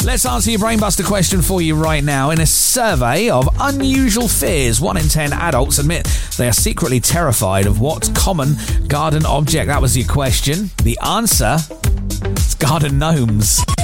Let's answer your Brainbuster question for you right now. In a survey of unusual fears, 1 in 10 adults admit they are secretly terrified of what common garden object? That was your question. The answer is garden gnomes.